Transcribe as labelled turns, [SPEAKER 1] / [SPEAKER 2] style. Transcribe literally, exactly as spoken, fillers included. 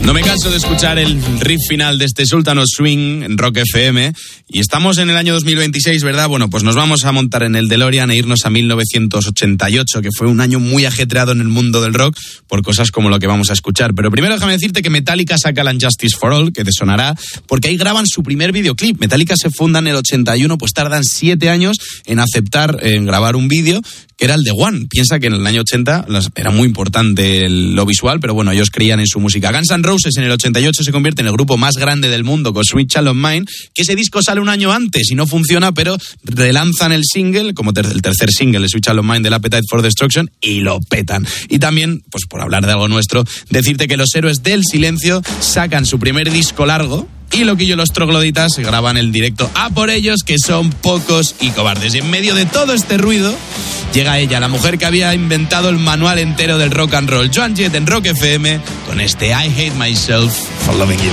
[SPEAKER 1] No me canso de escuchar el riff final de este Sultan of Swing en Rock F M. Y estamos en el año dos mil veintiséis, ¿verdad? Bueno, pues nos vamos a montar en el DeLorean e irnos a mil novecientos ochenta y ocho, que fue un año muy ajetreado en el mundo del rock por cosas como lo que vamos a escuchar. Pero primero déjame decirte que Metallica saca la Justice for All, que te sonará, porque ahí graban su primer videoclip. Metallica se funda en el ochenta y uno, pues tardan siete años en aceptar, en grabar un vídeo, que era el de One. Piensa que en el año ochenta era muy importante lo visual, pero bueno, ellos creían en su música. Guns N' Roses en el ochenta y ocho se convierte en el grupo más grande del mundo con Sweet Child of Mine, que ese disco sale un año antes y no funciona, pero relanzan el single, como ter- el tercer single, el Sweet Child of Mine del Appetite for Destruction, y lo petan. Y también, pues por hablar de algo nuestro, decirte que los Héroes del Silencio sacan su primer disco largo, y Loquillo y los Trogloditas graban el directo A por ellos, que son pocos y cobardes. Y en medio de todo este ruido llega ella, la mujer que había inventado el manual entero del rock and roll, Joan Jett en Rock F M, con este I Hate Myself for Loving You.